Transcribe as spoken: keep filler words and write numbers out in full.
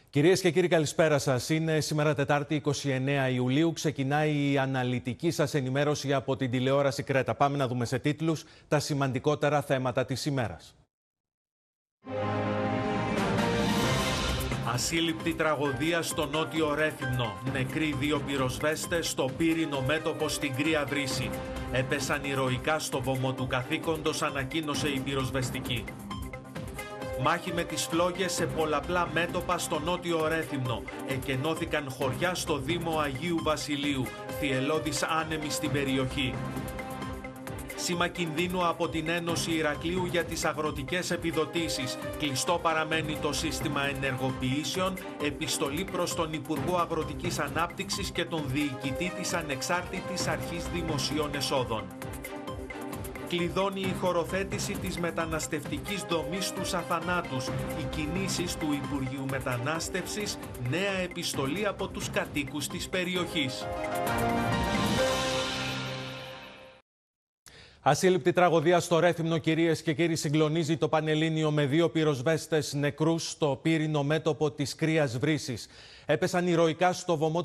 Κυρίες και κύριοι, καλησπέρα σας. Είναι σήμερα Τετάρτη είκοσι εννέα Ιουλίου. Ξεκινάει η αναλυτική σας ενημέρωση από την τηλεόραση Κρέτα. Πάμε να δούμε σε τίτλους τα σημαντικότερα θέματα της ημέρας. Ασύλληπτη τραγωδία στο νότιο Ρέθυμνο. Νεκροί δύο πυροσβέστες στο πύρινο μέτωπο στην Κρία Βρύση. Έπεσαν ηρωικά στο βωμό του καθήκοντος, ανακοίνωσε η πυροσβεστική. Μάχη με τις φλόγες σε πολλαπλά μέτωπα στο νότιο Ρέθυμνο. Εκενώθηκαν χωριά στο Δήμο Αγίου Βασιλείου. Θυελλώδης άνεμοι στην περιοχή. Σήμα κινδύνου από την Ένωση Ηρακλείου για τις αγροτικές επιδοτήσεις. Κλειστό παραμένει το σύστημα ενεργοποιήσεων. Επιστολή προς τον Υπουργό Αγροτικής Ανάπτυξης και τον Διοικητή της Ανεξάρτητης Αρχής Δημοσίων Εσόδων. Κλειδώνει η χωροθέτηση της μεταναστευτικής δομής τους αθανάτους. Οι κινήσεις του Υπουργείου Μετανάστευσης, νέα επιστολή από τους κατοίκους της περιοχής. Ασύλληπτη τραγωδία στο Ρέθυμνο, κυρίες και κύριοι, συγκλονίζει το Πανελλήνιο με δύο πυροσβέστες νεκρούς στο πύρινο μέτωπο της Κρίας Βρύσης. Έπεσαν ηρωικά στο βωμό